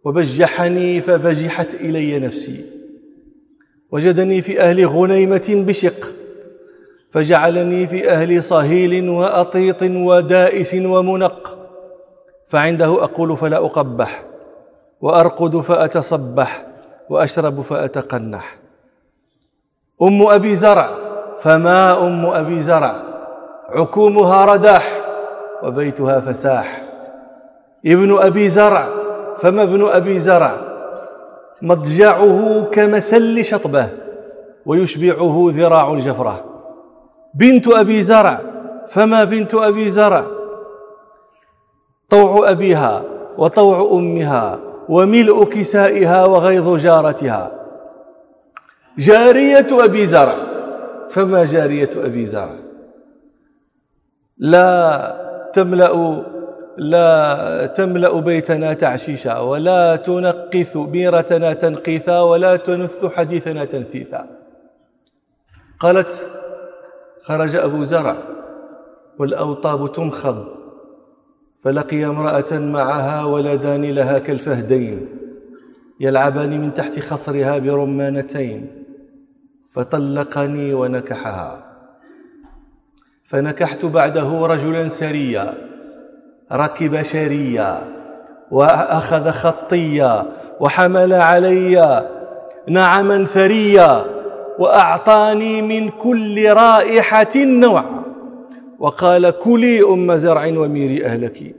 وبجحني فبجحت إلي نفسي، وجدني في أهل غنيمة بشق، فجعلني في أهل صهيل وأطيط ودائس ومنق، فعنده أقول فلا أقبح، وأرقد فأتصبح، وأشرب فأتقنح. أم أبي زرع، فما أم أبي زرع، عكومها رداح وبيتها فساح. ابن أبي زرع، فما ابن أبي زرع، مضجعه كمسل شطبه ويشبعه ذراع الجفرة. بنت أبي زرع، فما بنت أبي زرع، طوع أبيها وطوع أمها وملء كسائها وغيظ جارتها. جارية أبي زرع، فما جارية أبي زرع، لا تملأ بيتنا تعشيشا، ولا تنقث بيرتنا تنقيثا، ولا تنث حديثنا تنثيثا. قالت: خرج أبو زرع والأوطاب تمخض، فلقي امرأة معها ولدان لها كالفهدين يلعبان من تحت خصرها برمانتين، فطلقني ونكحها. فنكحت بعده رجلا سريا ركب شريا وأخذ خطيا وحمل علي نعما ثريا، وأعطاني من كل رائحة نوع، وقال: كلي أم زرع وميري أهلك.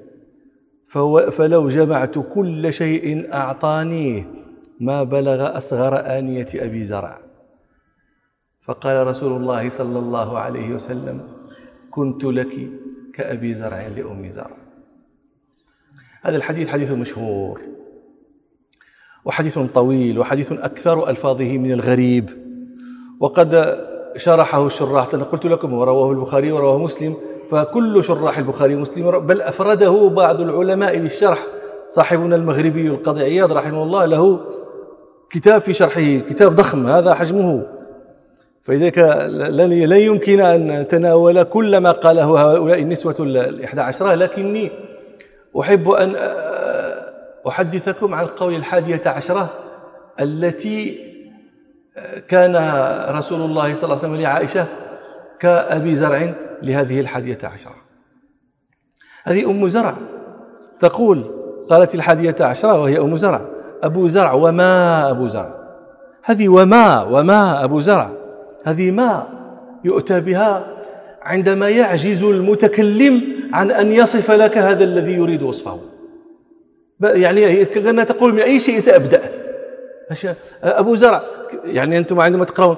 فلو جمعت كل شيء أعطانيه ما بلغ أصغر آنية أبي زرع. فقال رسول الله صلى الله عليه وسلم: كنت لك كأبي زرع لأم زرع. هذا الحديث حديث مشهور وحديث طويل وحديث أكثر ألفاظه من الغريب، وقد شرحه الشراح. أنا قلت لكم ورواه البخاري ورواه مسلم، فكل شراح البخاري ومسلم، بل أفرده بعض العلماء للشرح. صاحبنا المغربي القاضي عياض رحمه الله له كتاب في شرحه، كتاب ضخم هذا حجمه، فلذلك لن يمكن أن نتناول كل ما قاله هؤلاء النسوة 11، لكني أحب أن أحدثكم عن قول 11 التي كان رسول الله صلى الله عليه وسلم لعائشة كأبي زرع لهذه 11. هذه أم زرع تقول، قالت 11 وهي أم زرع: أبو زرع وما أبو زرع. هذه وما أبو زرع، هذه ما يؤتى بها عندما يعجز المتكلم عن أن يصف لك هذا الذي يريد وصفه. يعني كأنها تقول: من أي شيء سأبدأ؟ أبو زرع، يعني أنتم عندما تقرأون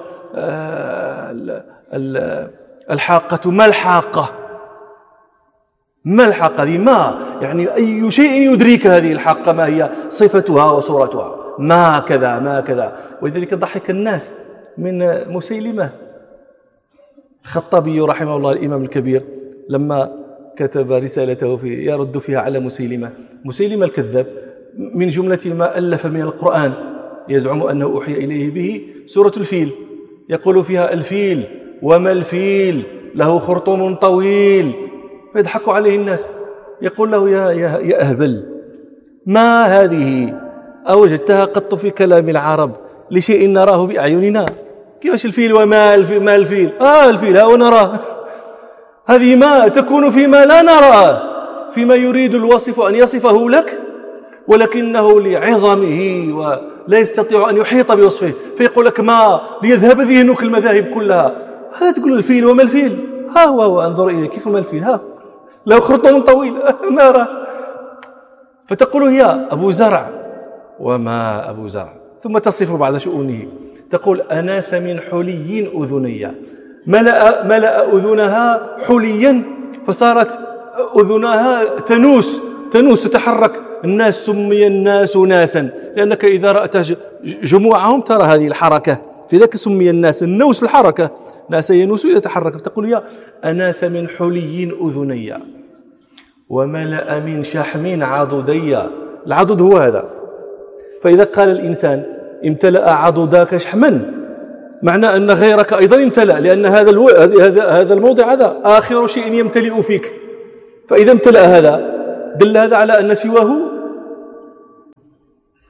الحاقة، ما الحاقة؟ ما الحاقة؟ هذه ما، يعني أي شيء يدريك هذه الحاقة ما هي صفتها وصورتها، ما كذا ما كذا. ولذلك ضحك الناس من مسيلمة. الخطابي رحمه الله الإمام الكبير لما كتب رسالته يرد فيها على مسيلمة الكذاب، من جملة ما ألف من القرآن يزعم أنه أوحي إليه به سورة الفيل، يقول فيها: الفيل وما الفيل له خرطوم طويل. فيضحك عليه الناس، يقول له: يا أهبل، ما هذه أوجدتها قط في كلام العرب لشيء نراه بأعيننا؟ كيفاش الفيل وما الفيل؟ ما الفيل؟ الفيل ها ونراه. هذه ما تكون فيما لا نراه، فيما يريد الوصف أن يصفه لك، ولكنه لعظمه ولا يستطيع أن يحيط بوصفه، فيقول لك ما، ليذهب ذهنك المذاهب كلها. هذا تقول الفيل وما الفيل؟ هو أنظر إليه كيف ما الفيل، له خرطوم طويل نرى. فتقول هي أبو زرع وما أبو زرع، ثم تصف بعض شؤونه، تقول: أناس من حلي أذني، ملأ أذنها حليا، فصارت أذنها تنوس تتحرك. الناس سمي الناس ناسا، لأنك إذا رأت جموعهم ترى هذه الحركة، في ذلك سمي الناس، النوس الحركة، ناس ينوس يتحرك. فتقول: يا أناس من حلي أذني، وملأ من شحم عضدي. العضد هو هذا. فإذا قال الإنسان: امتلأ عضداك شحما، معنى أن غيرك أيضا امتلأ، لأن هذا الموضع هذا آخر شيء يمتلئ فيك. فإذا امتلأ هذا دل هذا على أن سواه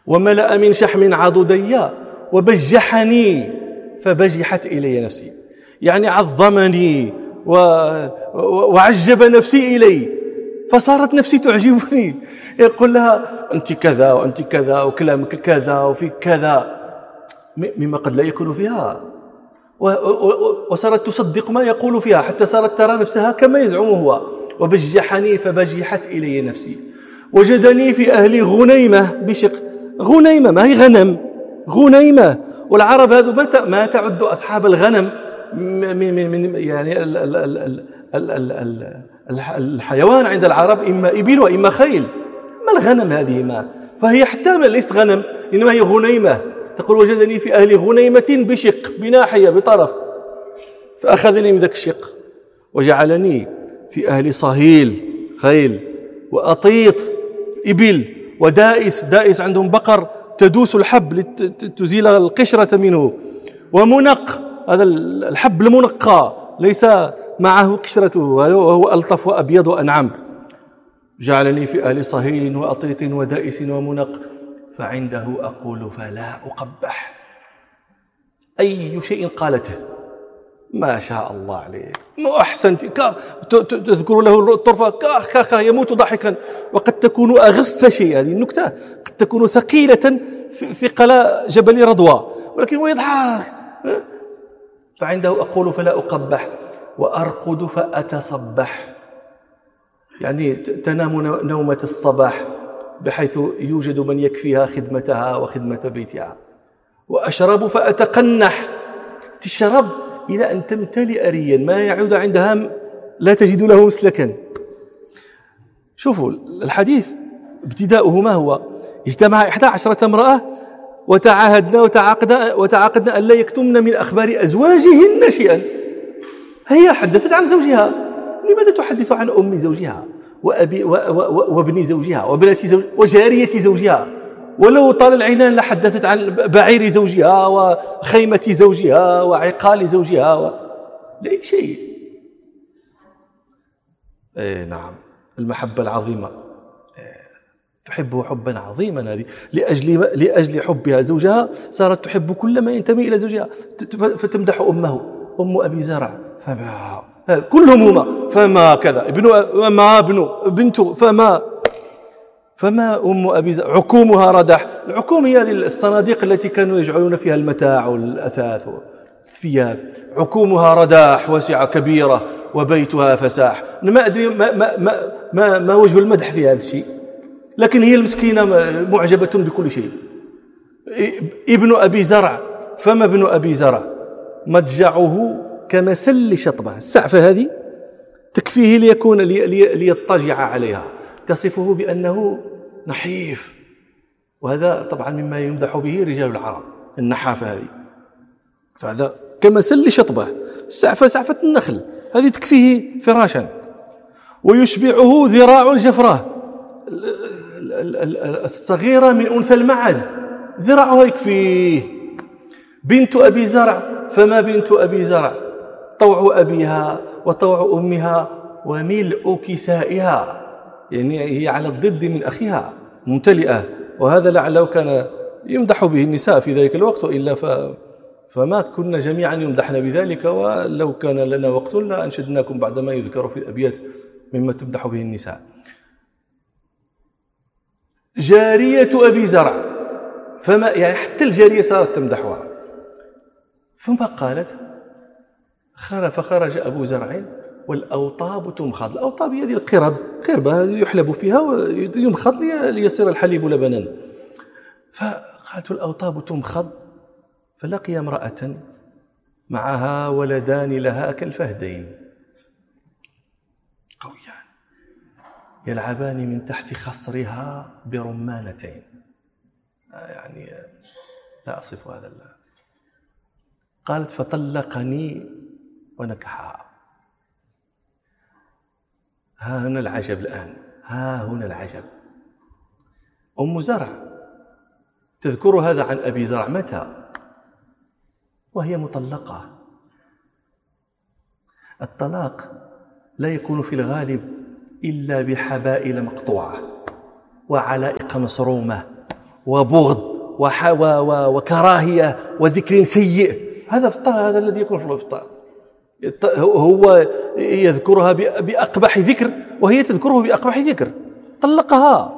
وملأ من شحم عضدي وبجحني فبجحت إلي نفسي، يعني عظمني وعجب نفسي إلي، فصارت نفسي تعجبني. يقول لها أنت كذا وأنت كذا وكلامك كذا وفي كذا مما قد لا يكون فيها، وصارت تصدق ما يقول فيها حتى صارت ترى نفسها كما يزعم هو. وبجحني فبجحت إلي نفسي. وجدني في أهل غنيمة بشق. غنيمة ما هي غنم، غنيمة. والعرب هذو ما تعد أصحاب الغنم من يعني الحيوان عند العرب إما إبل وإما خيل. ما الغنم هذه؟ ما فهي حتى ليست غنم، إنما هي غنيمة. تقول وجدني في أهل غنيمة بشق، بناحية، بطرف، فأخذني من ذاك الشق وجعلني في أهل صهيل، خيل، وأطيط، إبل، ودائس، دائس عندهم بقر تدوس الحب لتزيل القشرة منه، ومنق، هذا الحب المنقى ليس معه قشرته وهو ألطف وأبيض وأنعم. جعلني في أهل صهيل وأطيط ودائس ومنق، فعنده أقول فلا أقبح. أي شيء قالته ما شاء الله عليك، ما أحسنت، تذكر له الطرفة كاخ يموت ضحكا. وقد تكون أغث شيء، هذه النكتة قد تكون ثقيلة في قلاء جبل رضوى، ولكن هو يضحك. فعنده أقول فلا أقبح وأرقد فأتصبح، يعني تنام نومة الصباح بحيث يوجد من يكفيها خدمتها وخدمة بيتها. وأشرب فأتقنح، تشرب إلى أن تمتلئ ريا ما يعود عندها لا تجد له مسلكا. شوفوا الحديث ابتداؤه ما هو؟ اجتمع 11 امرأة وتعاقدنا أن لا يكتمن من أخبار أزواجهن شيئا. هي حدثت عن زوجها، لماذا تحدث عن أم زوجها وابن زوجها وبنات زوجها وجارية زوجها؟ ولو طال العنان لحدثت عن بعير زوجها وخيمة زوجها وعقال زوجها لا شيء. نعم، المحبة العظيمة تحبه حبا عظيما، هذه لأجل حبها زوجها صارت تحب كل ما ينتمي إلى زوجها، فتمدح أمه، أم أبي زرع، فما كلهم هما، فما كذا ابن بنته، فما أم أبي زرع، عكومها ردح. العكوم هي هذه الصناديق التي كانوا يجعلون فيها المتاع والأثاث والثياب. عكومها رداح، واسعة كبيرة، وبيتها فساح. أنا ما أدري ما وجه المدح في هذا الشيء، لكن هي المسكينة معجبة بكل شيء. ابن أبي زرع، فما ابن أبي زرع مضجعه كمسل شطبة. السعفة هذه تكفيه ليضطجع عليها، تصفه بأنه نحيف، وهذا طبعا مما يمدح به رجال العرب، النحافة هذه. فهذا كمسل شطبة، السعفة سعفة النخل، هذه تكفيه فراشا. ويشبعه ذراع الجفرة الصغيرة من أنثى المعز، ذراعها يكفيه. بنت أبي زرع، فما بنت أبي زرع طوع أبيها وطوع أمها وملء كسائها، يعني هي على الضد من أخيها، ممتلئة. وهذا لعله كان يمدح به النساء في ذلك الوقت، وإلا فما كنا جميعا يمدحن بذلك. ولو كان لنا وقت لأنشدناكم بعد ما يذكر في الأبيات مما تمدح به النساء. جارية أبي زرع، فما يعني حتى الجارية صارت تمدحها. ثم قالت فخرج أبو زرع والأوطاب تمخض. الأوطاب هذه قربة يحلب فيها ويمخض ليصير الحليب لبنا. فقالت الأوطاب تمخض، فلقي امرأة معها ولدان لها كالفهدين قويان يلعبان من تحت خصرها برمانتين. يعني لا أصف هذا الله. قالت فطلقني ونكحها. ها هنا العجب الآن، ها هنا العجب. أم زرع تذكر هذا عن أبي زرع متى؟ وهي مطلقة. الطلاق لا يكون في الغالب إلا بحبائل مقطوعة وعلائق مصرومة وبغض وكراهية وذكر سيء. هذا في الطلاق، هذا الذي يكون في الطلاق. هو يذكرها بأقبح ذكر وهي تذكره بأقبح ذكر، طلقها.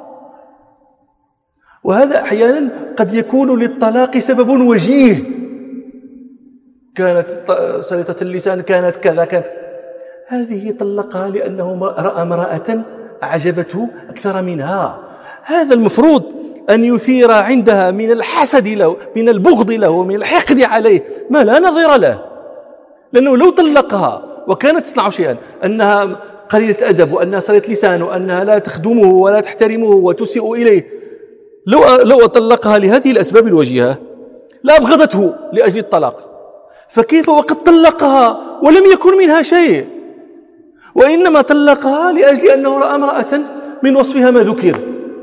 وهذا أحيانا قد يكون للطلاق سبب وجيه، كانت سلطة اللسان، كانت كذا، كانت هذه طلقها لأنه رأى امرأة أعجبته أكثر منها. هذا المفروض أن يثير عندها من الحسد له، من البغض له، ومن الحقد عليه ما لا نظير له. لأنه لو طلقها وكانت تصنع شيئا، أنها قليلة أدب، وأنها صلة لسان، وأنها لا تخدمه ولا تحترمه وتسيء إليه، لو طلقها لهذه الأسباب الوجيهة لأبغضته لأجل الطلاق. فكيف وقد طلقها ولم يكن منها شيء، وإنما طلقها لأجل أنه رأى امرأة من وصفها ما ذكر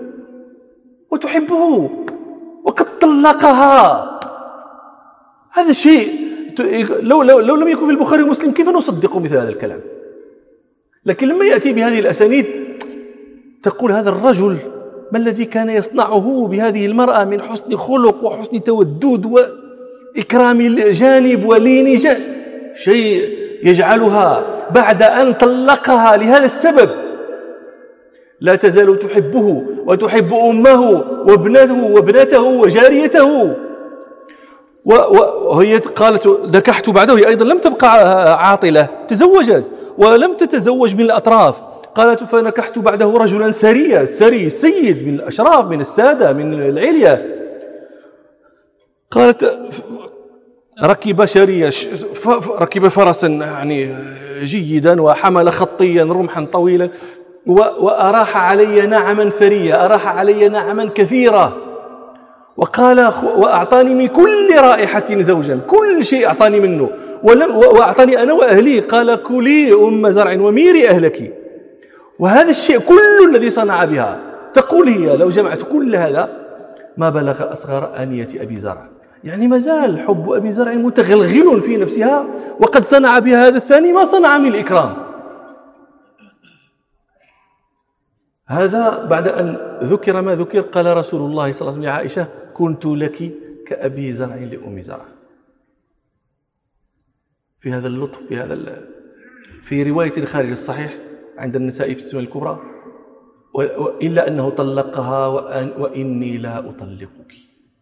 وتحبه وقد طلقها. هذا الشيء لو لم يكن في البخاري ومسلم كيف نصدق مثل هذا الكلام؟ لكن لما يأتي بهذه الأسانيد تقول هذا الرجل ما الذي كان يصنعه بهذه المرأة من حسن خلق وحسن تودد وإكرام الجانب ولين جانب، شيء يجعلها بعد أن طلقها لهذا السبب لا تزال تحبه وتحب أمه وابنته وجاريته. وهي قالت نكحت بعده، هي أيضا لم تبقى عاطلة، تزوجت ولم تتزوج من الأطراف. قالت فنكحت بعده رجلا سريا، سيد من الأشراف، من السادة، من العليا. قالت ركب فرسا يعني جيدا، وحمل خطيا رمحا طويلا، وأراح علي نعما فريا، أراح علي نعما كثيرة، وقال وأعطاني من كل رائحة زوجا، كل شيء أعطاني منه، وأعطاني أنا وأهلي، قال كلي أم زرع وميري أهلك. وهذا الشيء كل الذي صنع بها، تقول هي لو جمعت كل هذا ما بلغ أصغر آنية أبي زرع. يعني ما زال حب أبي زرع متغلغل في نفسها، وقد صنع بها هذا الثاني ما صنع من الإكرام. هذا بعد أن ذكر ما ذكر قال رسول الله صلى الله عليه وسلم لعائشة كنت لك كأبي زرع لأم زرع. في هذا اللطف، في رواية خارج الصحيح عند النسائي في السنن الكبرى، إلا أنه طلقها وإني لا أطلقك.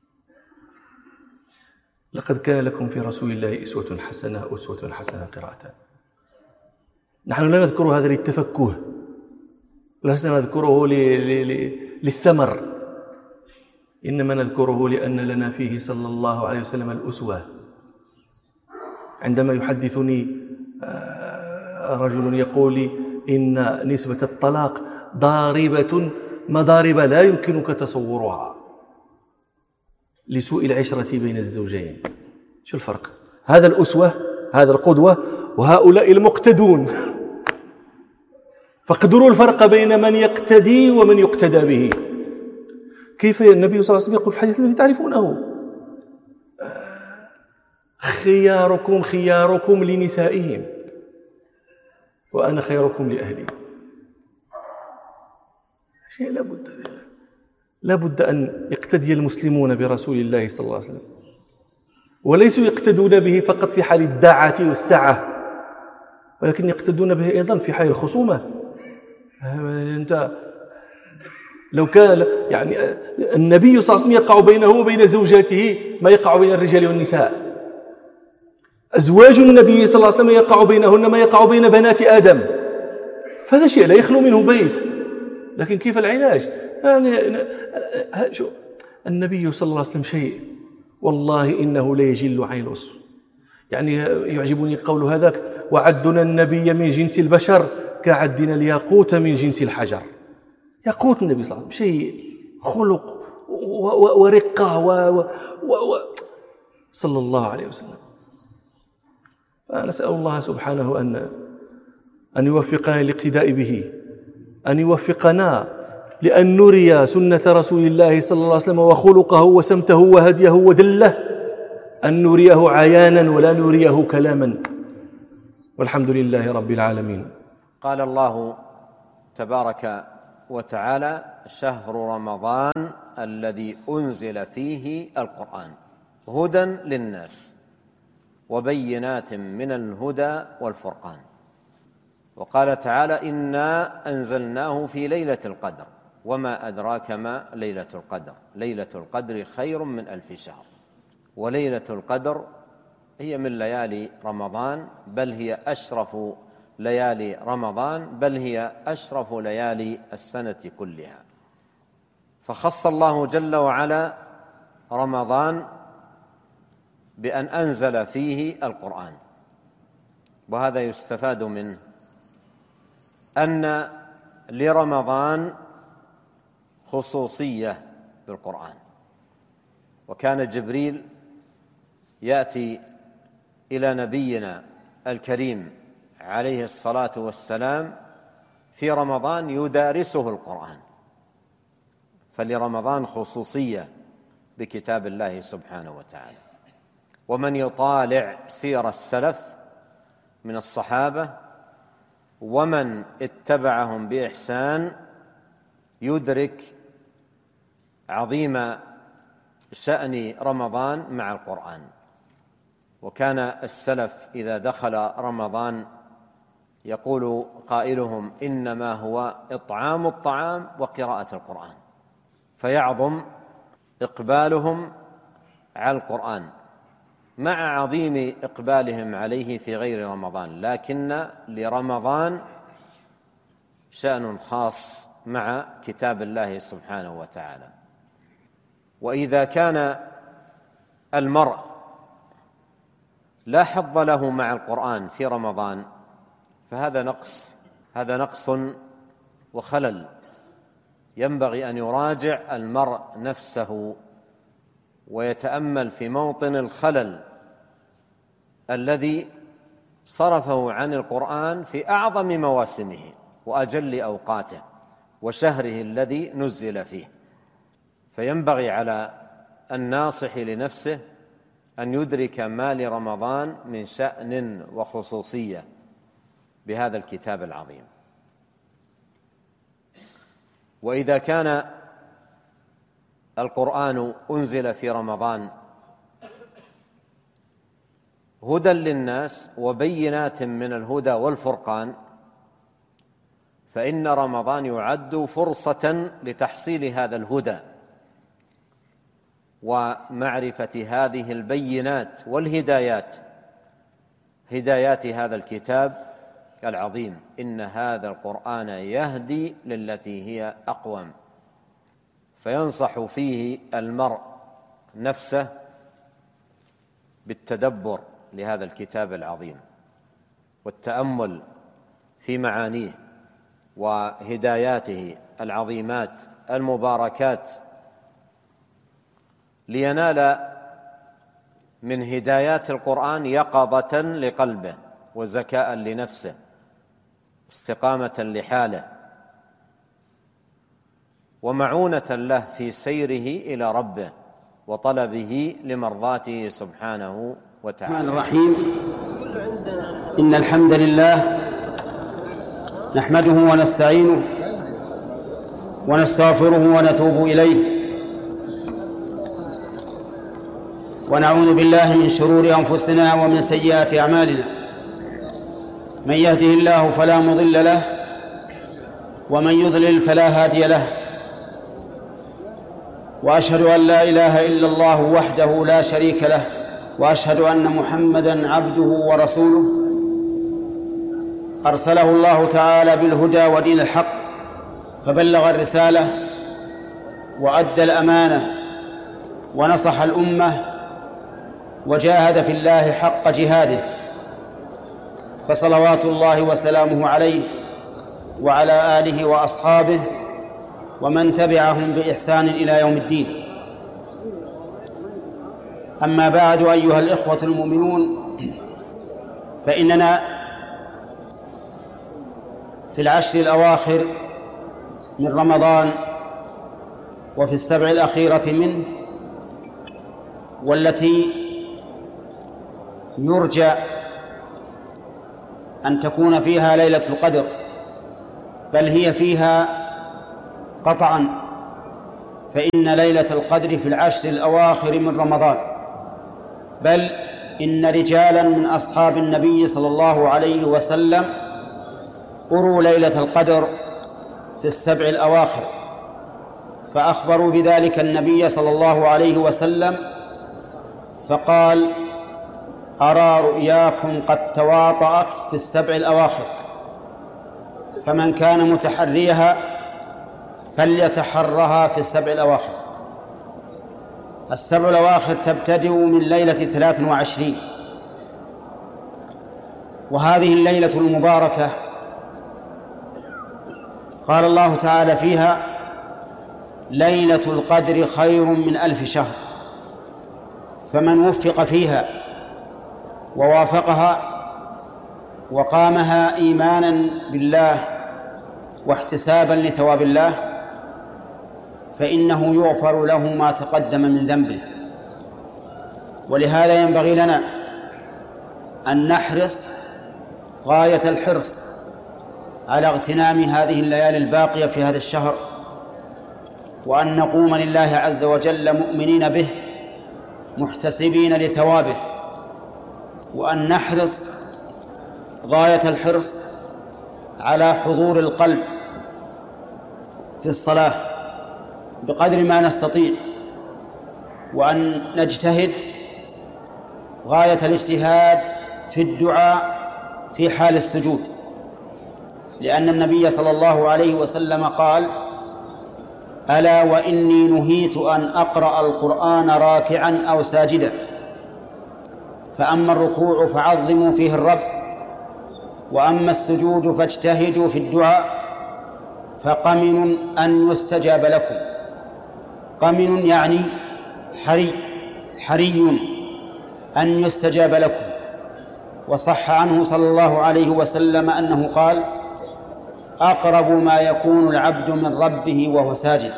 لقد كان لكم في رسول الله أسوة حسنة قراءة. نحن لا نذكر هذا للتفكه، لسنا نذكره للسمر، إنما نذكره لأن لنا فيه صلى الله عليه وسلم الأسوة. عندما يحدثني رجل يقول لي إن نسبة الطلاق ضاربة مضارب لا يمكنك تصورها لسوء العشرة بين الزوجين. شو الفرق؟ هذا الأسوة، هذا القدوة، وهؤلاء المقتدون. فاقدروا الفرق بين من يقتدي ومن يقتدى به. كيف النبي صلى الله عليه وسلم يقول في الحديث الذي تعرفونه خياركم لنسائهم وأنا خيركم لأهلي. شيء لا بد أن يقتدي المسلمون برسول الله صلى الله عليه وسلم، وليسوا يقتدون به فقط في حال الداعة والسعة، ولكن يقتدون به أيضا في حال الخصومة. أنت لو كان يعني النبي صلى الله عليه وسلم يقع بينه وبين زوجاته ما يقع بين الرجال والنساء. أزواج النبي صلى الله عليه وسلم يقع بينهن ما يقع بين بنات آدم. فهذا شيء لا يخلو منه بيت. لكن كيف العلاج؟ يعني شو النبي صلى الله عليه وسلم شيء والله إنه لا يجل عن الوصف. يعني يعجبني قول هذاك وعدنا النبي من جنس البشر كعدنا الياقوت من جنس الحجر. ياقوت النبي صلى الله عليه وسلم شيء خلق ورقة صلى الله عليه وسلم. فنسأل الله سبحانه أن يوفقنا للاقتداء به، أن يوفقنا لأن نري سنة رسول الله صلى الله عليه وسلم وخلقه وسمته وهديه ودله، أن نريه عيانا ولا نريه كلاما، والحمد لله رب العالمين. قال الله تبارك وتعالى: شهر رمضان الذي أنزل فيه القرآن هدى للناس وبينات من الهدى والفرقان. وقال تعالى: إنا أنزلناه في ليلة القدر وما أدراك ما ليلة القدر ليلة القدر خير من 1000 شهر. وليلة القدر هي من ليالي رمضان، بل هي أشرف ليالي رمضان، بل هي أشرف ليالي السنة كلها. فخص الله جل وعلا رمضان بأن أنزل فيه القرآن. وهذا يستفاد منه أن لرمضان خصوصية بالقرآن. وكان جبريل يأتي إلى نبينا الكريم عليه الصلاة والسلام في رمضان يدارسه القرآن، فلرمضان خصوصية بكتاب الله سبحانه وتعالى. ومن يطالع سير السلف من الصحابة ومن اتبعهم بإحسان يدرك عظيم شأن رمضان مع القرآن. وكان السلف إذا دخل رمضان يقول قائلهم: إنما هو إطعام الطعام وقراءة القرآن، فيعظم إقبالهم على القرآن مع عظيم إقبالهم عليه في غير رمضان، لكن لرمضان شأن خاص مع كتاب الله سبحانه وتعالى. وإذا كان المرء لا حظ له مع القرآن في رمضان فهذا نقص وخلل. ينبغي أن يراجع المرء نفسه ويتأمل في موطن الخلل الذي صرفه عن القرآن في أعظم مواسمه وأجل أوقاته وشهره الذي نزل فيه. فينبغي على الناصح لنفسه أن يدرك ما لرمضان من شأن وخصوصية بهذا الكتاب العظيم. وإذا كان القرآن أنزل في رمضان هدى للناس وبينات من الهدى والفرقان، فإن رمضان يعد فرصة لتحصيل هذا الهدى ومعرفة هذه البينات والهدايات، هدايات هذا الكتاب العظيم. إن هذا القرآن يهدي للتي هي أقوم. فينصح فيه المرء نفسه بالتدبر لهذا الكتاب العظيم والتأمل في معانيه وهداياته العظيمات المباركات، لينال من هدايات القرآن يقظة لقلبه وزكاء لنفسه استقامة لحاله ومعونة له في سيره إلى ربه وطلبه لمرضاته سبحانه وتعالى. الرحمن الرحيم. إن الحمد لله نحمده ونستعينه ونستغفره ونتوب إليه، ونعوذ بالله من شرور أنفسنا ومن سيئات أعمالنا. من يهده الله فلا مضل له ومن يضلل فلا هادي له، وأشهد أن لا إله إلا الله وحده لا شريك له، وأشهد أن محمدًا عبده ورسوله أرسله الله تعالى بالهدى ودين الحق، فبلغ الرسالة وأدى الأمانة ونصح الأمة وجاهد في الله حق جهاده، فصلوات الله وسلامه عليه وعلى آله وأصحابه ومن تبعهم بإحسان إلى يوم الدين. أما بعد، أيها الإخوة المؤمنون، فإننا في العشر الأواخر من رمضان وفي السبع الأخيرة منه، والتي يرجى أن تكون فيها ليلة القدر، بل هي فيها قطعا، فإن ليلة القدر في العشر الأواخر من رمضان، بل إن رجالا من أصحاب النبي صلى الله عليه وسلم أروا ليلة القدر في السبع الأواخر، فأخبروا بذلك النبي صلى الله عليه وسلم فقال: أرى رؤياكم قد تواطأت في السبع الأواخر، فمن كان متحريها فليتحرها في السبع الأواخر. السبع الأواخر تبتدئ من ليلة 23، وهذه الليلة المباركة قال الله تعالى فيها: ليلة القدر خير من 1000 شهر. فمن وفق فيها ووافقها وقامها إيمانا بالله واحتسابا لثواب الله فإنه يغفر له ما تقدم من ذنبه. ولهذا ينبغي لنا أن نحرص غاية الحرص على اغتنام هذه الليالي الباقية في هذا الشهر، وأن نقوم لله عز وجل مؤمنين به محتسبين لثوابه، وأن نحرص غاية الحرص على حضور القلب في الصلاة بقدر ما نستطيع، وأن نجتهد غاية الاجتهاد في الدعاء في حال السجود، لأن النبي صلى الله عليه وسلم قال: ألا وإني نهيت أن أقرأ القرآن راكعا أو ساجدا، فأما الركوع فعظموا فيه الرب، وأما السجود فاجتهدوا في الدعاء، فقمن أن يستجاب لكم. قمن يعني حري أن يستجاب لكم. وصح عنه صلى الله عليه وسلم أنه قال: أقرب ما يكون العبد من ربه وهو ساجد.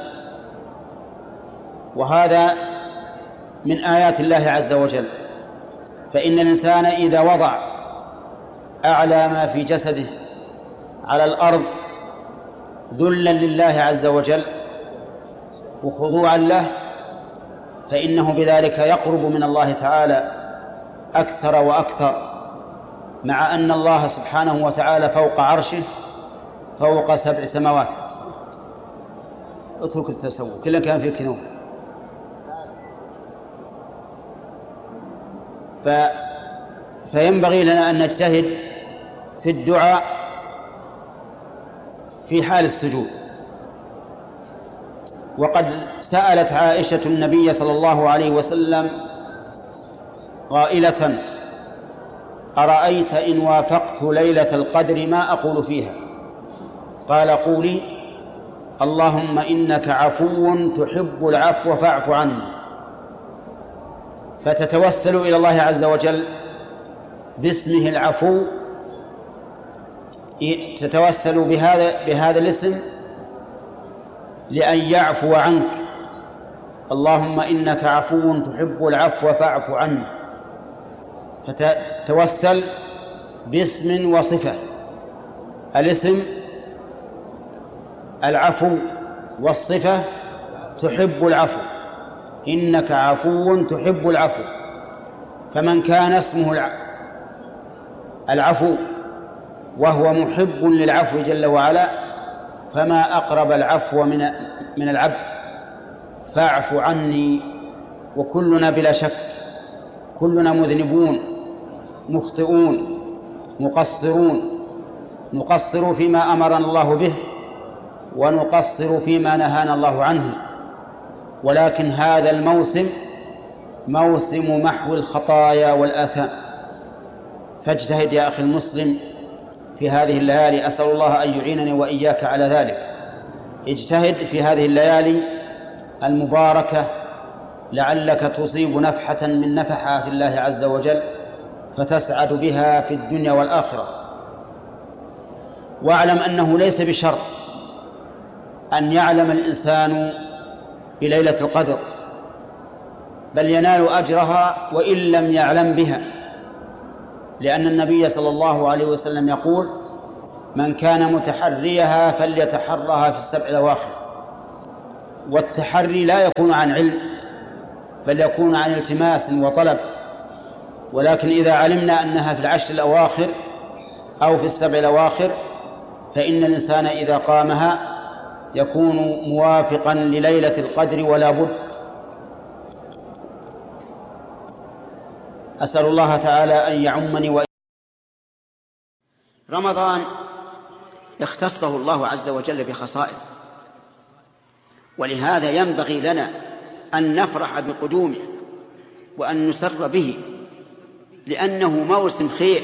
وهذا من آيات الله عز وجل، فإن الإنسان إذا وضع أعلى ما في جسده على الأرض ذلا لله عز وجل وخضوعا له، فإنه بذلك يقرب من الله تعالى أكثر وأكثر، مع أن الله سبحانه وتعالى فوق عرشه فوق 7 سماوات. اترك التسوق، كلا كان في كنوم. فينبغي لنا أن نجتهد في الدعاء في حال السجود. وقد سألت عائشة النبي صلى الله عليه وسلم قائلة: أرأيت إن وافقت ليلة القدر ما أقول فيها؟ قال: قولي: اللهم إنك عفو تحب العفو فاعف عني. فتتوسل إلى الله عز وجل باسمه العفو، تتوسل بهذا الاسم لأن يعفو عنك. اللهم إنك عفو تحب العفو فاعف عني. فتتوسل باسم وصفة. الاسم العفو، والصفة تحب العفو. إنك عفو تحب العفو. فمن كان اسمه العفو وهو محب للعفو جل وعلا، فما أقرب العفو من العبد. فاعف عني. وكلنا بلا شك كلنا مذنبون مخطئون مقصرون، نقصر فيما أمرنا الله به ونقصر فيما نهانا الله عنه، ولكن هذا الموسم موسم محو الخطايا والآثام. فاجتهد يا أخي المسلم في هذه الليالي، أسأل الله أن يعينني وإياك على ذلك. اجتهد في هذه الليالي المباركة لعلك تصيب نفحة من نفحات الله عز وجل فتسعد بها في الدنيا والآخرة. واعلم أنه ليس بشرط أن يعلم الإنسان بليلة القدر، بل ينال أجرها وإن لم يعلم بها، لأن النبي صلى الله عليه وسلم يقول: من كان متحريها فليتحرها في السبع الأواخر. والتحري لا يكون عن علم بل يكون عن التماس وطلب. ولكن إذا علمنا أنها في العشر الأواخر أو في السبع الأواخر فإن الإنسان إذا قامها يكون موافقا لليلة القدر ولا بد. أسأل الله تعالى أن يعمني رمضان اختصه الله عز وجل بخصائص، ولهذا ينبغي لنا أن نفرح بقدومه وأن نسر به، لأنه موسم خير.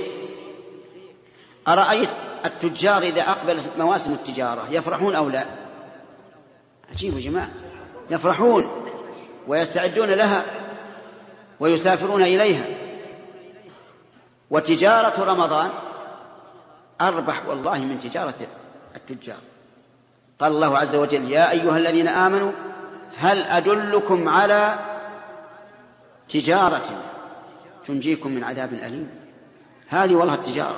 أرأيت التجار إذا أقبلت مواسم التجارة يفرحون أو لا؟ عجيب يا جماعة، يفرحون ويستعدون لها ويسافرون إليها. وتجارة رمضان أربح والله من تجارة التجار. قال الله عز وجل: يا أيها الذين آمنوا هل أدلكم على تجارة تنجيكم من عذاب أليم؟ هذه والله التجارة.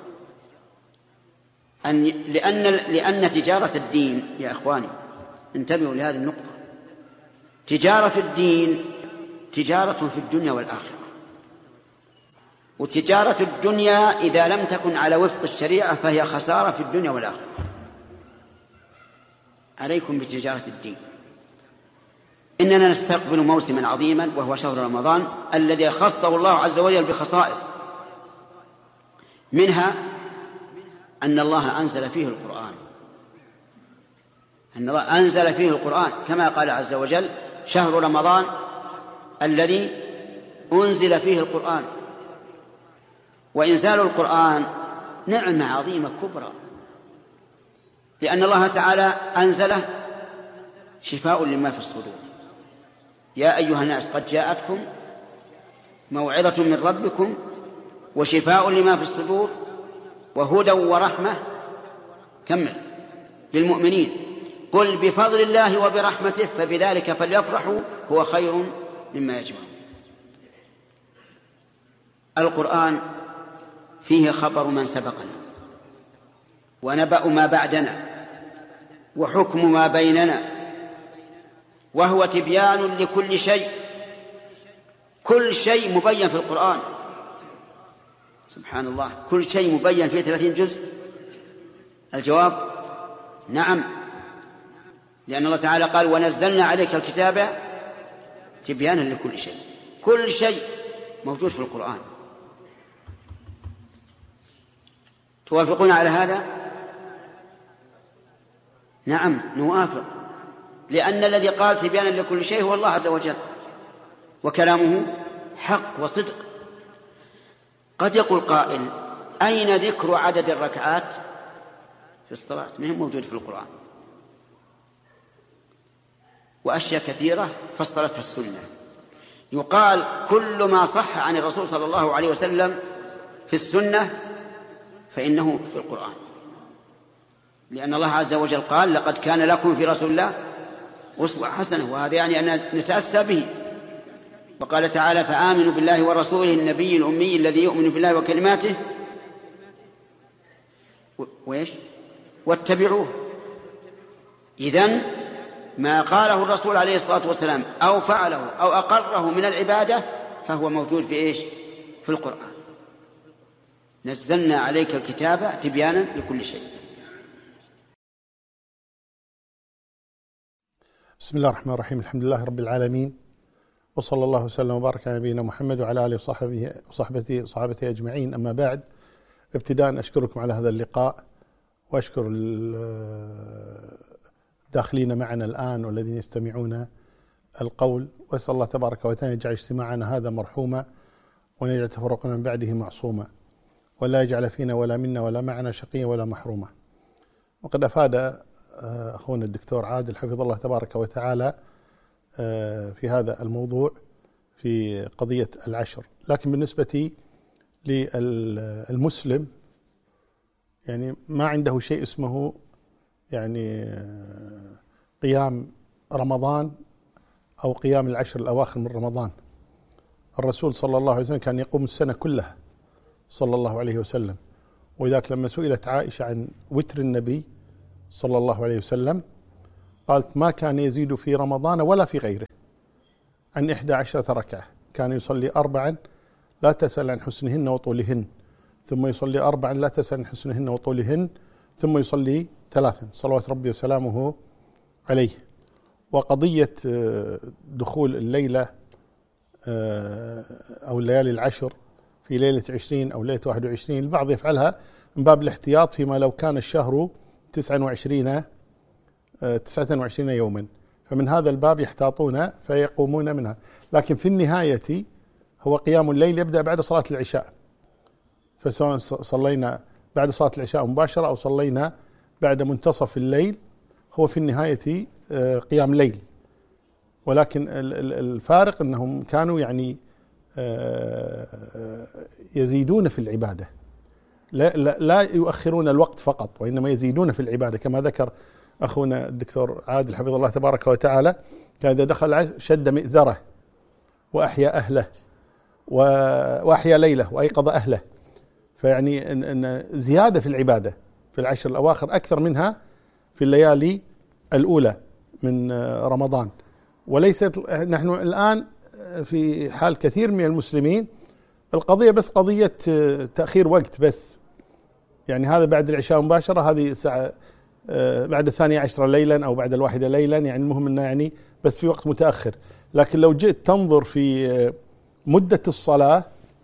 لأن تجارة الدين يا إخواني، انتبهوا لهذه النقطة، تجارة الدين تجارة في الدنيا والآخرة. وتجارة الدنيا إذا لم تكن على وفق الشريعة فهي خسارة في الدنيا والآخرة. عليكم بتجارة الدين. إننا نستقبل موسما عظيما وهو شهر رمضان الذي خصه الله عز وجل بخصائص، منها أن الله أنزل فيه القرآن. أن الله أنزل فيه القرآن كما قال عز وجل: شهر رمضان الذي أنزل فيه القرآن. وإنزال القرآن نعمة عظيمة كبرى، لأن الله تعالى أنزله شفاء لما في الصدور. يا أيها الناس قد جاءتكم موعظة من ربكم وشفاء لما في الصدور وهدى ورحمة كمل للمؤمنين. قل بفضل الله وبرحمته فبذلك فليفرحوا هو خير مما يجمعون. القرآن فيه خبر من سبقنا ونبأ ما بعدنا وحكم ما بيننا، وهو تبيان لكل شيء. كل شيء مبين في القرآن، سبحان الله، كل شيء مبين في 30 جزء. الجواب نعم، لأن الله تعالى قال: ونزلنا عليك الكتاب تبيانا لكل شيء. كل شيء موجود في القرآن. توافقون على هذا؟ نعم نوافق، لأن الذي قال تبيانا لكل شيء هو الله عز وجل، وكلامه حق وصدق. قد يقول قائل: أين ذكر عدد الركعات في الصلاة؟ ما هي موجود في القرآن. وأشياء كثيرة فصلتها السنة. يقال: كل ما صح عن الرسول صلى الله عليه وسلم في السنة فإنه في القرآن، لأن الله عز وجل قال: لقد كان لكم في رسول الله أسوة حسنة، وهذا يعني أن نتأسى به. وقال تعالى: فآمنوا بالله ورسوله النبي الأمي الذي يؤمن بالله وكلماته واتبعوه. إذن ما قاله الرسول عليه الصلاة والسلام أو فعله أو أقره من العبادة فهو موجود في إيش؟ في القرآن. نزلنا عليك الكتاب تبيانا لكل شيء. بسم الله الرحمن الرحيم. الحمد لله رب العالمين، وصلى الله وسلم وبارك على نبينا محمد وعلى آله وصحبه أجمعين. أما بعد، ابتداء أشكركم على هذا اللقاء، وأشكر الداخلين معنا الآن والذين يستمعون القول، وأسأل الله تبارك وتعالى يجعل اجتماعنا هذا مرحوما، وأن يجعل تفرقنا من بعده معصوما، ولا يجعل فينا ولا منا ولا معنا شقيا ولا محروما. وقد أفاد أخونا الدكتور عادل حفظ الله تبارك وتعالى في هذا الموضوع في قضية العشر. لكن بالنسبة للمسلم يعني ما عنده شيء اسمه يعني قيام رمضان أو قيام العشر الأواخر من رمضان. الرسول صلى الله عليه وسلم كان يقوم السنة كلها صلى الله عليه وسلم. وذاك لما سئلت عائشة عن وتر النبي صلى الله عليه وسلم قالت ما كان يزيد في رمضان ولا في غيره عن 11 ركعة، كان يصلي 4 لا تسأل عن حسنهن وطولهن، ثم يصلي 4 لا تسأل عن حسنهن وطولهن، ثم يصلي 3 صلوات ربي وسلامه عليه. وقضية دخول الليلة أو الليالي العشر في ليلة 20 أو ليلة 21، البعض يفعلها من باب الاحتياط فيما لو كان الشهر 29 يوما، فمن هذا الباب يحتاطون فيقومون منها. لكن في النهاية هو قيام الليل يبدأ بعد صلاة العشاء، فسواء صلينا بعد صلاة العشاء مباشرة أو صلينا بعد منتصف الليل هو في النهاية قيام ليل. ولكن الفارق أنهم كانوا يعني يزيدون في العبادة، لا يؤخرون الوقت فقط، وإنما يزيدون في العبادة كما ذكر أخونا الدكتور عادل حفظه الله تبارك وتعالى، كان إذا دخل شد مئزره وأحيا أهله وأحيا ليله وأيقظ أهله. فيعني أن زيادة في العبادة في العشر الأواخر أكثر منها في الليالي الأولى من رمضان. وليست نحن الآن في حال كثير من المسلمين القضية بس قضية تأخير وقت بس، يعني هذا بعد العشاء مباشرة، هذه ساعة بعد 12 ليلا أو بعد 1 ليلا، يعني المهم أنه يعني بس في وقت متأخر. لكن لو جئت تنظر في مدة الصلاة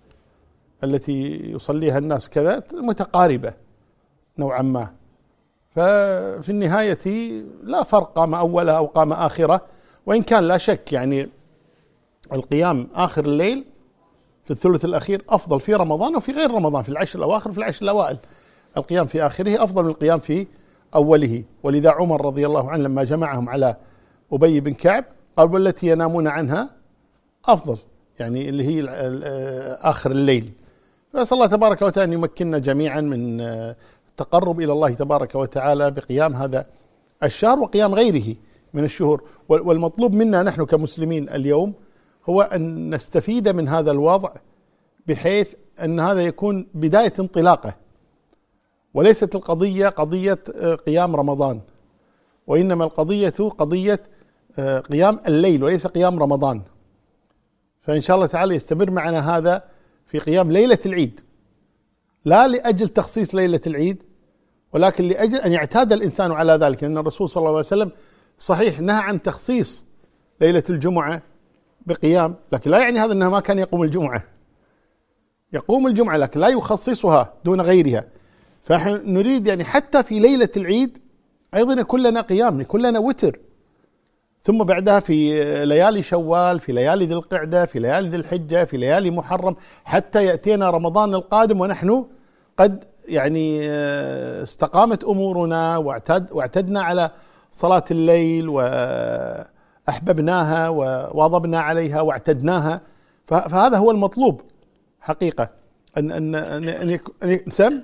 التي يصليها الناس كذا متقاربة نوعا ما، ففي النهاية لا فرق قام أولها أو قام آخرة، وإن كان لا شك يعني القيام آخر الليل في الثلث الأخير أفضل في رمضان وفي غير رمضان، في العشر الأواخر وفي العشر الأوائل القيام في آخره أفضل من القيام في أوله. ولذا عمر رضي الله عنه لما جمعهم على أبي بن كعب قال والتي ينامون عنها أفضل، يعني اللي هي آخر الليل. فأسأل الله تبارك وتعالى أن يمكننا جميعا من التقرب إلى الله تبارك وتعالى بقيام هذا الشهر وقيام غيره من الشهور. والمطلوب منا نحن كمسلمين اليوم هو أن نستفيد من هذا الوضع بحيث أن هذا يكون بداية انطلاقه، وليست القضية قضية قيام رمضان، وإنما القضية قضية قيام الليل وليس قيام رمضان. فإن شاء الله تعالى يستمر معنا هذا في قيام ليلة العيد، لا لأجل تخصيص ليلة العيد ولكن لأجل أن يعتاد الإنسان على ذلك، لأن الرسول صلى الله عليه وسلم صحيح نهى عن تخصيص ليلة الجمعة بقيام، لكن لا يعني هذا أنه ما كان يقوم الجمعة، يقوم الجمعة لكن لا يخصصها دون غيرها. فنحن نريد يعني حتى في ليلة العيد أيضا يكون لنا قيام، يكون لنا وتر، ثم بعدها في ليالي شوال، في ليالي ذي القعدة، في ليالي ذي الحجة، في ليالي محرم، حتى يأتينا رمضان القادم ونحن قد يعني استقامت أمورنا واعتدنا على صلاة الليل وأحببناها وواظبنا عليها واعتدناها. فهذا هو المطلوب حقيقة، أن يسمى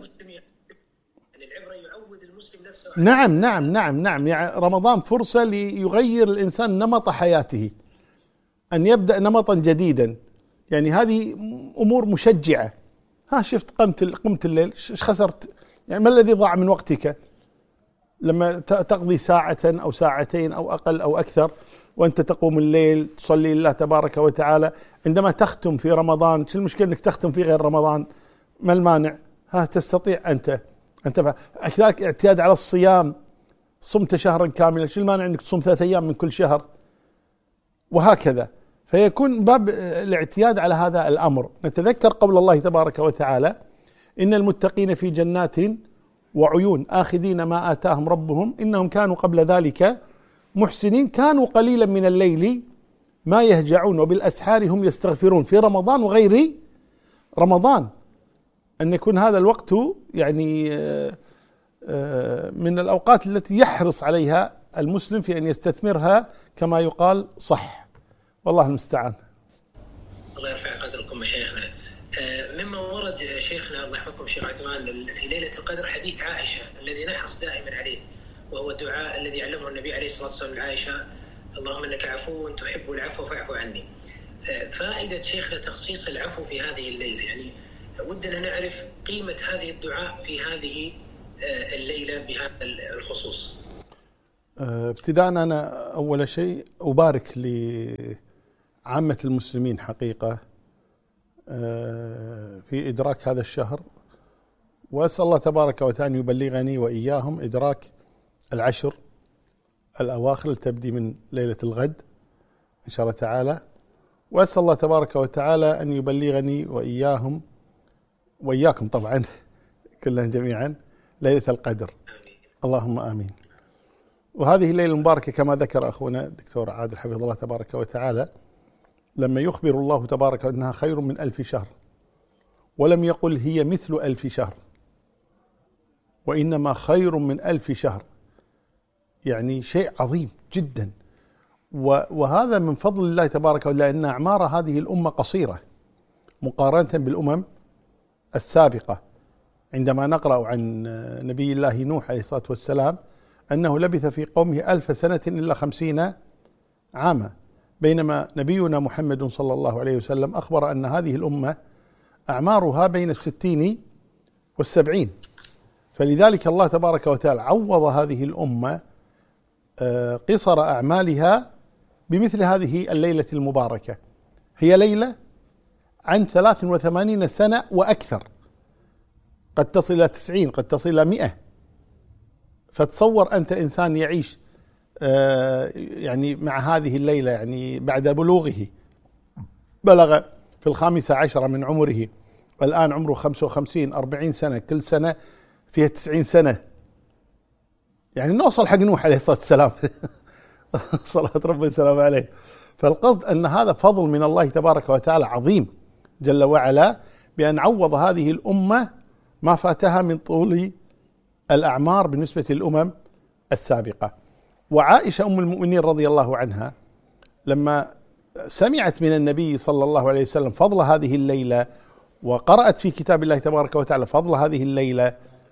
نعم يعني رمضان فرصة ليغير الإنسان نمط حياته، أن يبدأ نمطا جديدا. يعني هذه أمور مشجعة. شفت قمت الليل، ايش خسرت؟ يعني ما الذي ضاع من وقتك لما تقضي ساعة أو ساعتين أو أقل أو أكثر وأنت تقوم الليل تصلي لله تبارك وتعالى؟ عندما تختم في رمضان، شو المشكلة أنك تختم في غير رمضان؟ ما المانع؟ تستطيع أنت كذلك اعتياد على الصيام، صمت شهرا كاملا، شو المانع أنك تصوم 3 أيام من كل شهر؟ وهكذا. فيكون باب الاعتياد على هذا الأمر. نتذكر قول الله تبارك وتعالى إن المتقين في جنات وعيون آخذين ما آتاهم ربهم إنهم كانوا قبل ذلك محسنين كانوا قليلا من الليل ما يهجعون وبالأسحار هم يستغفرون، في رمضان وغير رمضان. أن يكون هذا الوقت يعني من الأوقات التي يحرص عليها المسلم في أن يستثمرها كما يقال صح، والله المستعان. الله يرفع قدركم مشايخنا. مما ورد شيخنا الله يحفظكم شيخ عثمان في ليلة القدر حديث عائشة الذي نحرص دائما عليه، وهو الدعاء الذي علمه النبي عليه الصلاة والسلام لعائشة: اللهم إنك عفو تحب العفو فاعف عني. فائدة شيخنا تخصيص العفو في هذه الليلة، يعني ودنا نعرف قيمة هذه الدعاء في هذه الليلة بهذا الخصوص. ابتداء أنا أول شيء أبارك لعامة المسلمين حقيقة في إدراك هذا الشهر، وأسأل الله تبارك وتعالى يبلغني وإياهم إدراك العشر الأواخر تبدي من ليلة الغد إن شاء الله تعالى، وأسأل الله تبارك وتعالى أن يبلغني وإياهم وإياكم طبعا كلنا جميعا ليلة القدر، اللهم آمين. وهذه الليلة المباركة كما ذكر أخونا الدكتور عادل حفظه الله تبارك وتعالى، لما يخبر الله تبارك أنها خير من 1000 شهر، ولم يقل هي مثل 1000 شهر، وإنما خير من 1000 شهر، يعني شيء عظيم جدا. وهذا من فضل الله تبارك وتعالى، لأن أعمار هذه الأمة قصيرة مقارنة بالأمم السابقة. عندما نقرأ عن نبي الله نوح عليه الصلاة والسلام أنه لبث في قومه 1000 سنة إلا 50 عاما، بينما نبينا محمد صلى الله عليه وسلم أخبر أن هذه الأمة أعمارها بين 60 و70. فلذلك الله تبارك وتعالى عوض هذه الأمة قصر أعمالها بمثل هذه الليلة المباركة. هي ليلة عن 83 سنة وأكثر، قد تصل إلى 90، قد تصل إلى 100. فتصور أنت إنسان يعيش يعني مع هذه الليلة، يعني بعد بلوغه بلغ في 15 من عمره، والآن عمره 55 40 سنة، كل سنة فيها 90 سنة، يعني نوصل حق نوح عليه الصلاة والسلام صلاة ربي وسلامه عليه. فالقصد أن هذا فضل من الله تبارك وتعالى عظيم جل وعلا، بأن عوض هذه الأمة ما فاتها من طول الأعمار بالنسبة للأمم السابقة. وعائشة أم المؤمنين رضي الله عنها لما سمعت من النبي صلى الله عليه وسلم فضل هذه الليلة، وقرأت في كتاب الله تبارك وتعالى فضل هذه الليلة،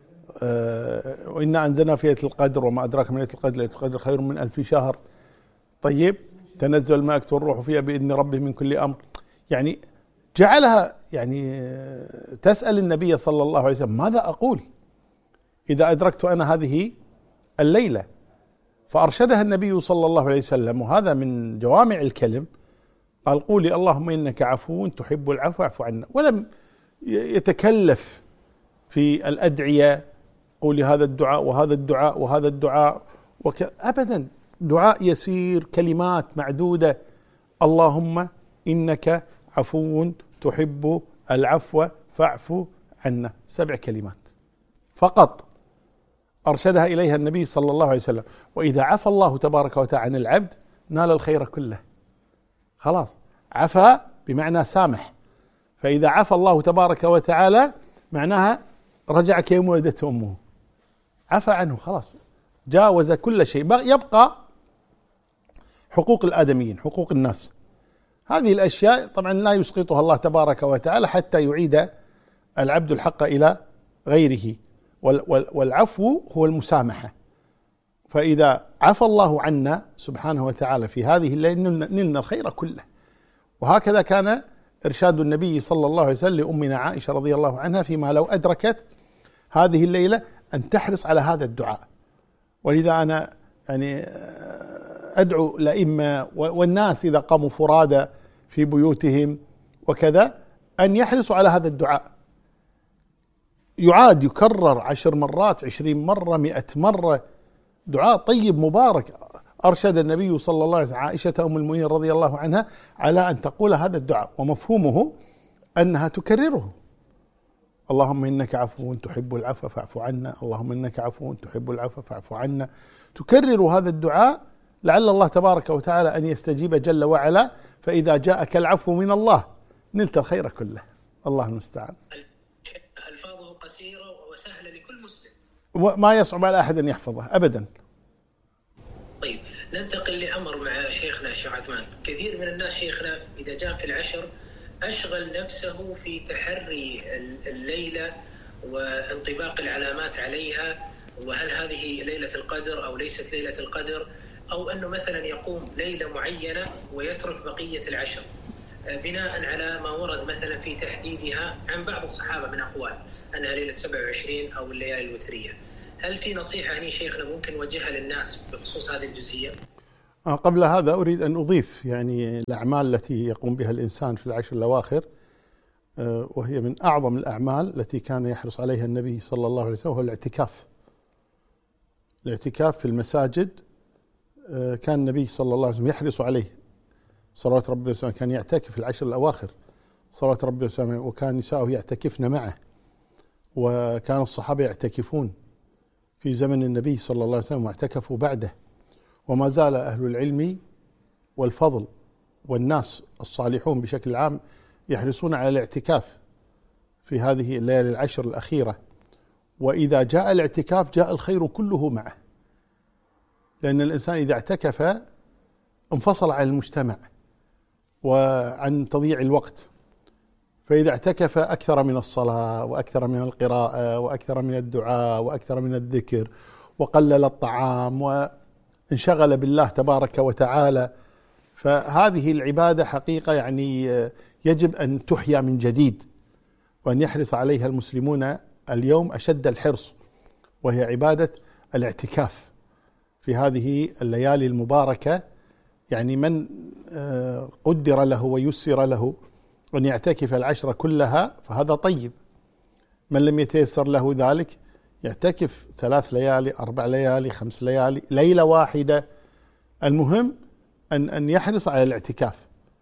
وإنا أنزلنا في ليلة القدر وما أدراك من ليلة القدر، ليلة القدر خير من 1000 شهر. طيب، تنزل الملائكة والروح فيها بإذن ربهم من كل أمر، يعني جعلها يعني تسأل النبي صلى الله عليه وسلم ماذا أقول إذا أدركت أنا هذه الليلة؟ فأرشدها النبي صلى الله عليه وسلم، وهذا من جوامع الكلم، قال قولي اللهم إنك عفو تحب العفو فاعف عنا. ولم يتكلف في الأدعية، قولي هذا الدعاء وهذا الدعاء وهذا الدعاء أبدا، دعاء يسير، كلمات معدودة، اللهم إنك عفو تحب العفو فاعف عنا، 7 كلمات فقط أرشدها إليها النبي صلى الله عليه وسلم. وإذا عفى الله تبارك وتعالى عن العبد نال الخير كله، خلاص، عفى بمعنى سامح، فإذا عفى الله تبارك وتعالى معناها رجع كيوم ولدته أمه، عفى عنه خلاص، جاوز كل شيء. يبقى حقوق الآدميين، حقوق الناس، هذه الأشياء طبعا لا يسقطها الله تبارك وتعالى حتى يعيد العبد الحق إلى غيره، والعفو هو المسامحة. فإذا عفى الله عنا سبحانه وتعالى في هذه الليلة نلنا الخير كله. وهكذا كان إرشاد النبي صلى الله عليه وسلم لأمنا عائشة رضي الله عنها فيما لو أدركت هذه الليلة أن تحرص على هذا الدعاء. ولذا أنا يعني أدعو الأئمة والناس إذا قاموا فرادى في بيوتهم وكذا أن يحرصوا على هذا الدعاء، يعاد يكرر 10 مرات 20 مرة 100 مرة، دعاء طيب مبارك. أرشد النبي صلى الله عليه وسلم عائشة أم المؤمنين رضي الله عنها على أن تقول هذا الدعاء، ومفهومه أنها تكرره، اللهم إنك عفو تحب العفو فاعف عنا، اللهم إنك عفو تحب العفو فاعف عنا. تكرر هذا الدعاء لعل الله تبارك وتعالى أن يستجيب جل وعلا، فإذا جاءك العفو من الله نلت الخير كله. الله المستعان. ألفاظه قصيرة وسهلة لكل مسلم، وما يصعب على أحد أن يحفظه أبدا. طيب، ننتقل لأمر مع شيخنا الشيخ عثمان. كثير من الناس شيخنا إذا جاء في العشر أشغل نفسه في تحري الليلة وانطباق العلامات عليها، وهل هذه ليلة القدر أو ليست ليلة القدر، أو أنه مثلا يقوم ليلة معينة ويترك بقية العشر بناء على ما ورد مثلا في تحديدها عن بعض الصحابة من أقوال أنها ليلة 27 أو الليالي الوترية. هل في نصيحة هني شيخنا ممكن نوجهها للناس بخصوص هذه الجزئية؟ قبل هذا أريد أن أضيف يعني الأعمال التي يقوم بها الإنسان في العشر الأواخر، وهي من أعظم الأعمال التي كان يحرص عليها النبي صلى الله عليه وسلم، هو الاعتكاف. الاعتكاف في المساجد كان النبي صلى الله عليه وسلم يحرص عليه صلوات ربي وسلامه، كان يعتكف في العشر الأواخر صلوات ربي وسلامه، وكان نساؤه يعتكفن معه، وكان الصحابة يعتكفون في زمن النبي صلى الله عليه وسلم واعتكفوا بعده، وما زال أهل العلم والفضل والناس الصالحون بشكل عام يحرصون على الاعتكاف في هذه الليالي العشر الأخيرة. وإذا جاء الاعتكاف جاء الخير كله معه، لأن الإنسان إذا اعتكف انفصل عن المجتمع وعن تضييع الوقت، فإذا اعتكف أكثر من الصلاة وأكثر من القراءة وأكثر من الدعاء وأكثر من الذكر، وقلل الطعام وانشغل بالله تبارك وتعالى. فهذه العبادة حقيقة يعني يجب أن تحيا من جديد، وأن يحرص عليها المسلمون اليوم أشد الحرص، وهي عبادة الاعتكاف في هذه الليالي المباركة. يعني من قدر له ويسر له أن يعتكف العشر كلها فهذا طيب. من لم يتيسر له ذلك يعتكف 3 ليالي 4 ليالي 5 ليالي ليلة واحدة، المهم أن يحرص على الاعتكاف،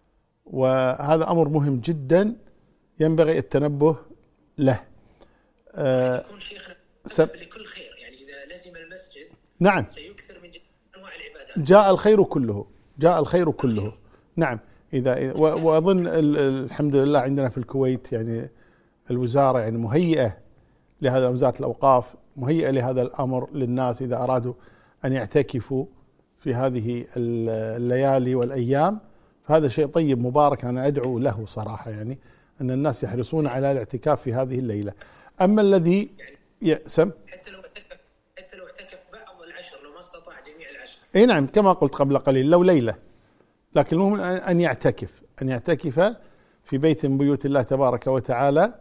وهذا أمر مهم جدا ينبغي التنبه له. يكون شيخنا لكل خير، يعني إذا لزم المسجد نعم سيكثر من أنواع العبادات، جاء الخير كله، جاء الخير كله. نعم. وأظن الحمد لله عندنا في الكويت يعني الوزارة يعني مهيئة لهذا، وزارة الأوقاف مهيئة لهذا الأمر للناس إذا أرادوا أن يعتكفوا في هذه الليالي والأيام، فهذا شيء طيب مبارك. أنا أدعو له صراحة، يعني أن الناس يحرصون على الاعتكاف في هذه الليلة. أما الذي يأسم حتى لو اعتكف بعض العشر، لو ما استطاع جميع العشر، أي نعم كما قلت قبل قليل لو ليلة، لكن المهم أن يعتكف في بيت من بيوت الله تبارك وتعالى،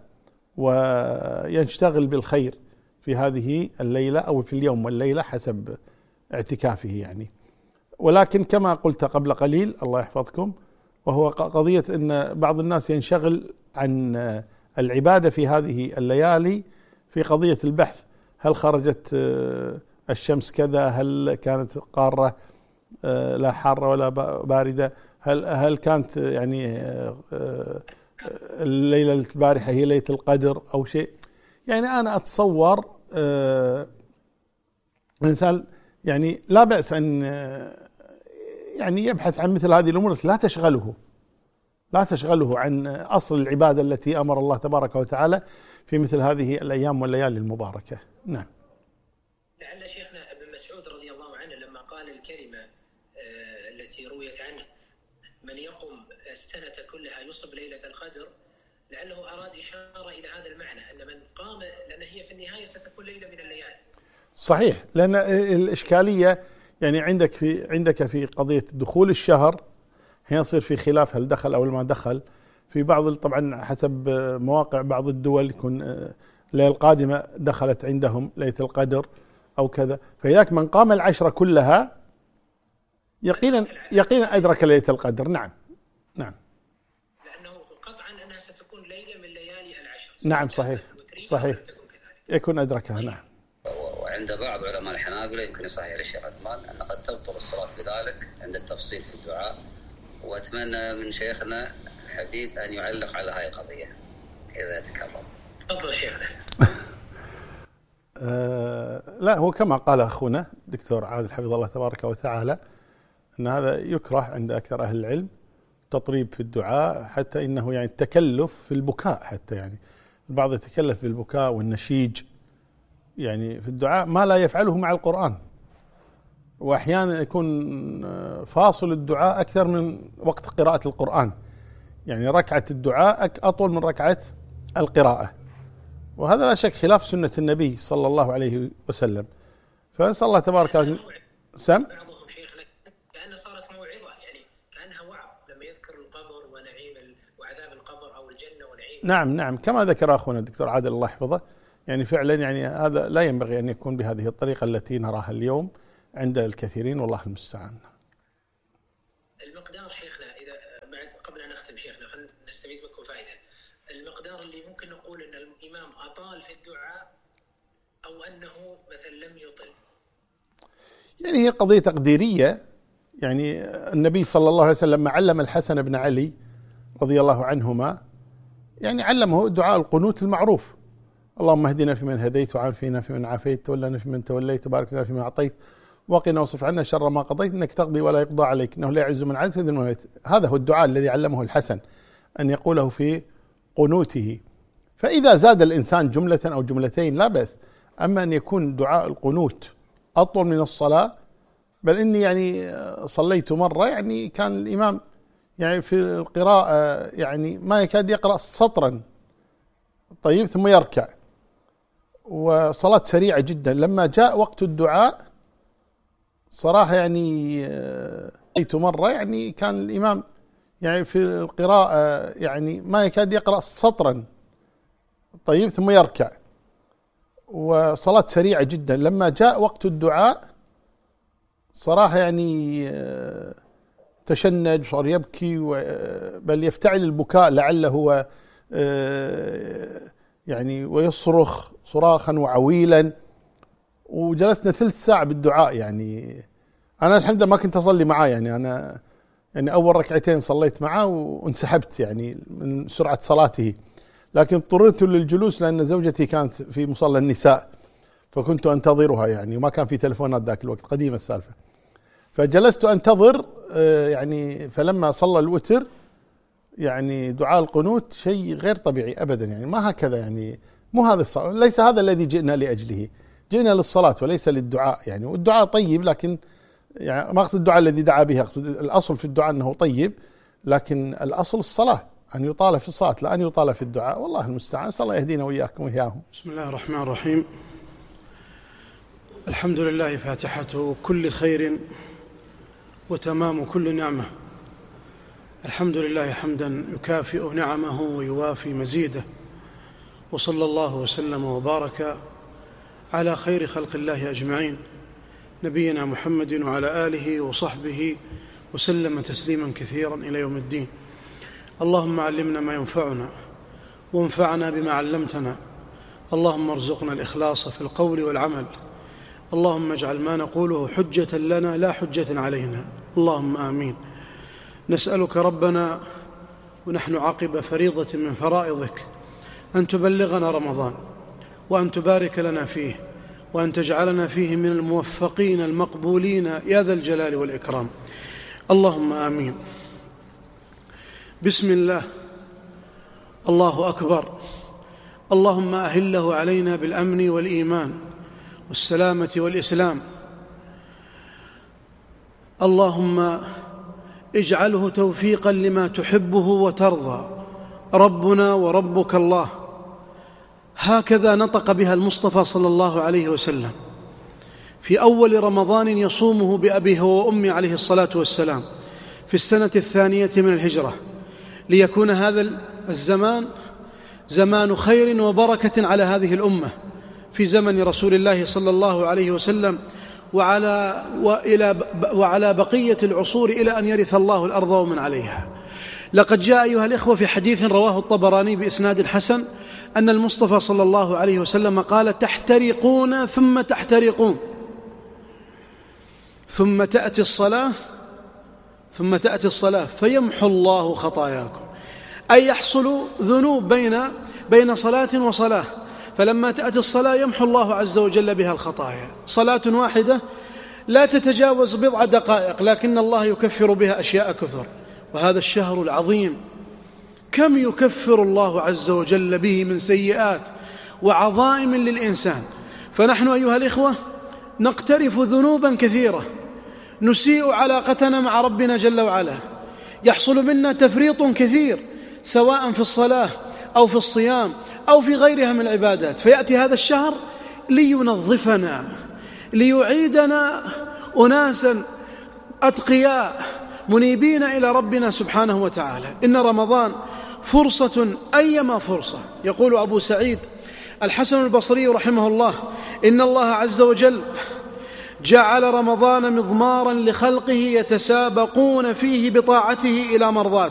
ويشتغل بالخير في هذه الليلة أو في اليوم والليلة حسب اعتكافه يعني. ولكن كما قلت قبل قليل الله يحفظكم، وهو قضية أن بعض الناس ينشغل عن العبادة في هذه الليالي في قضية البحث، هل خرجت الشمس كذا، هل كانت قارة لا حارة ولا باردة، هل كانت يعني الليلة البارحة هي ليلة القدر أو شيء. يعني أنا أتصور الإنسان يعني لا بأس أن يعني يبحث عن مثل هذه الأمور، لا تشغله عن أصل العبادة التي أمر الله تبارك وتعالى في مثل هذه الأيام والليالي المباركة. نعم. لعل شيخنا ابن مسعود رضي الله عنه لما قال الكلمة التي رويت عنه من يقم السنة كلها يصب ليلة القدر، لعله أراد إشارة إلى هذا المعنى، أن من قام، لأن هي في النهاية ستكون ليلة من الليالي. صحيح، لأن الإشكالية يعني عندك في قضية دخول الشهر يصير في خلاف هل دخل أو ما دخل. في بعض طبعا حسب مواقع بعض الدول يكون الليلة القادمة دخلت عندهم ليلة القدر أو كذا، فإذاك من قام العشرة كلها يقينا أدرك ليلة القدر. نعم لأنه قطعا أنها ستكون ليلة من ليالي العشر. نعم صحيح يكون أدركها. نعم. وعند بعض علماء الحنابلة يمكن يصحح للشيخ عثمان أن قد تبطل الصلاة بذلك عند التفصيل في الدعاء، وأتمنى من شيخنا الحبيب أن يعلق على هذه القضية إذا تكرم. تفضل شيخنا. لا، هو كما قال أخونا دكتور عادل حفظه الله تبارك وتعالى أن هذا يكره عند أكثر أهل العلم، تطريب في الدعاء، حتى إنه يعني التكلف في البكاء، حتى يعني البعض يتكلف بالبكاء والنشيج يعني في الدعاء ما لا يفعله مع القرآن، وأحيانا يكون فاصل الدعاء أكثر من وقت قراءة القرآن، يعني ركعة الدعاء أطول من ركعة القراءة، وهذا لا شك خلاف سنة النبي صلى الله عليه وسلم. فنسأل الله تبارك وتعالى. بعضهم شيخنا كأنها صارت موعظة، يعني كأنها وعظ لما يذكر القبر ونعيم وعذاب القبر أو الجنة ونعيم. نعم كما ذكر أخونا الدكتور عادل الله يحفظه، يعني فعلا يعني هذا لا ينبغي أن يكون بهذه الطريقة التي نراها اليوم عند الكثيرين، والله المستعان. المقدار شيخنا، إذا قبل أن نختم شيخنا خلينا نستفيد منكم فائدة. المقدار اللي ممكن نقول أن الإمام أطال في الدعاء أو أنه مثلا لم يطل، يعني هي قضية تقديرية. يعني النبي صلى الله عليه وسلم لما علم الحسن بن علي رضي الله عنهما يعني علمه دعاء القنوت المعروف: اللهم اهدنا فيمن هديت، وعافنا فيمن عافيت، تولنا فيمن توليت، وبارك لنا فيما أعطيت، وقنا واصرف عنا شر ما قضيت، إنك تقضي ولا يقضى عليك، إنه لا يعز من عز وذل من واليت. هذا هو الدعاء الذي علمه الحسن أن يقوله في قنوته. فإذا زاد الإنسان جملة أو جملتين لا بأس، أما أن يكون دعاء القنوت أطول من الصلاة، بل إني يعني صليت مرة يعني كان الإمام يعني في القراءة يعني ما يكاد يقرأ سطرا، طيب، ثم يركع، وصلاة سريعة جدا. لما جاء وقت الدعاء صراحة يعني صليت مرة يعني كان الإمام يعني في القراءة يعني ما يكاد يقرأ سطرا، طيب، ثم يركع، وصلاة سريعة جدا. لما جاء وقت الدعاء صراحة يعني تشنج، صار يبكي، بل يفتعل البكاء لعله هو يعني ويصرخ صراخا وعويلا، وجلسنا 3 ساعة بالدعاء. يعني أنا الحمد لله ما كنت أصلي معاه، يعني أنا يعني أول ركعتين صليت معاه وانسحبت يعني من سرعة صلاته، لكن اضطررت للجلوس لأن زوجتي كانت في مصلى النساء فكنت أنتظرها، يعني وما كان في تلفونات ذاك الوقت، قديمة السالفة، فجلست أنتظر يعني. فلما صلى الوتر يعني دعاء القنوت شيء غير طبيعي أبدا، يعني ما هكذا، يعني مو هذا الصلاة، ليس هذا الذي جئنا لأجله، جئنا للصلاة وليس للدعاء يعني. والدعاء طيب، لكن يعني ما أقصد الدعاء الذي دعا به، أقصد الأصل في الدعاء أنه طيب، لكن الأصل الصلاة، أن يطال في الصلاة لا أن يطال في الدعاء، والله المستعان. صلى الله يهدينا وإياكم وإياهم. بسم الله الرحمن الرحيم. الحمد لله فاتحة كل خير وتمام كل نعمة. الحمد لله حمدا يكافئ نعمه ويوافي مزيده، وصلى الله وسلم وبارك على خير خلق الله أجمعين، نبينا محمد وعلى آله وصحبه وسلم تسليما كثيرا إلى يوم الدين. اللهم علمنا ما ينفعنا وانفعنا بما علمتنا، اللهم ارزقنا الإخلاص في القول والعمل، اللهم اجعل ما نقوله حجة لنا لا حجة علينا، اللهم آمين. نسألك ربنا ونحن عقب فريضة من فرائضك أن تبلغنا رمضان، وأن تبارك لنا فيه، وأن تجعلنا فيه من الموفقين المقبولين يا ذا الجلال والإكرام، اللهم آمين. بسم الله، الله أكبر. اللهم أهله علينا بالأمن والإيمان والسلامة والإسلام، اللهم اجعله توفيقا لما تحبه وترضى، ربنا وربك الله. هكذا نطق بها المصطفى صلى الله عليه وسلم في أول رمضان يصومه بأبيه وأمي عليه الصلاة والسلام في السنة 2 من الهجرة، ليكون هذا الزمان زمان خير وبركة على هذه الأمة في زمن رسول الله صلى الله عليه وسلم، وعلى بقية العصور إلى أن يرث الله الأرض ومن عليها. لقد جاء أيها الإخوة في حديث رواه الطبراني بإسناد حسن أن المصطفى صلى الله عليه وسلم قال: تحترقون ثم تحترقون، ثم تأتي الصلاة فيمحو الله خطاياكم، أي يحصل ذنوب بين صلاة وصلاة، فلما تأتي الصلاة يمحو الله عز وجل بها الخطايا. صلاة واحدة لا تتجاوز بضع دقائق، لكن الله يكفر بها أشياء كثر. وهذا الشهر العظيم كم يكفر الله عز وجل به من سيئات وعظائم للإنسان. فنحن أيها الإخوة نقترف ذنوبا كثيرة، نسيء علاقتنا مع ربنا جل وعلا، يحصل منا تفريط كثير سواء في الصلاة أو في الصيام أو في غيرها من العبادات. فيأتي هذا الشهر لينظفنا، ليعيدنا أناسا أتقياء منيبين إلى ربنا سبحانه وتعالى. إن رمضان فرصة أيما فرصة. يقول أبو سعيد الحسن البصري رحمه الله: إن الله عز وجل جعل رمضان مضمارا لخلقه يتسابقون فيه بطاعته إلى مرضاته.